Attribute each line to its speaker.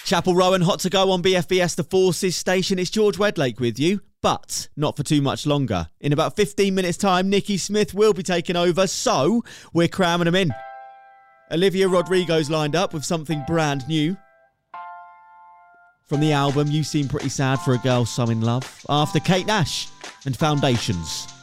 Speaker 1: Chapel Rowan, hot to go on BFBS The Forces station. It's George Wedlake with you, but not for too much longer. In about 15 minutes' time, Nikki Smith will be taking over, so we're cramming them in. Olivia Rodrigo's lined up with something brand new. From the album You Seem Pretty Sad for a Girl So In Love, after Kate Nash and Foundations.